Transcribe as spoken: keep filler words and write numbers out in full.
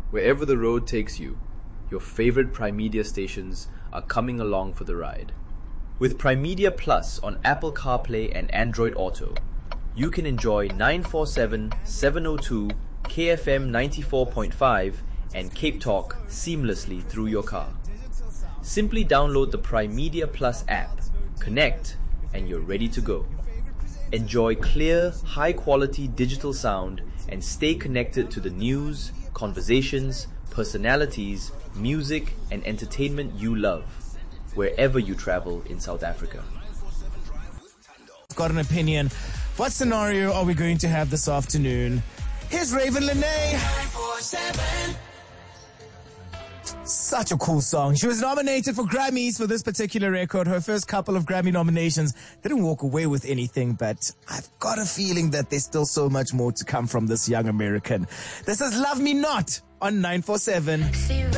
Wherever the road takes you, your favorite Prime Media stations are coming along for the ride. With Prime Media Plus on Apple CarPlay and Android Auto, you can enjoy nine forty-seven, seven oh two, K F M ninety-four point five and Cape Talk seamlessly through your car. Simply download the Prime Media Plus app, connect, and you're ready to go. Enjoy clear, high-quality digital sound and stay connected to the news, conversations, personalities, music, and entertainment you love, wherever you travel in South Africa. Got an opinion. What scenario are we going to have this afternoon? Here's Raven Lene. Such a cool song. She was nominated for Grammys for this particular record. Her first couple of Grammy nominations. Didn't walk away with anything, but I've got a feeling that there's still so much more to come from this young American. This is Love Me Not on nine forty-seven.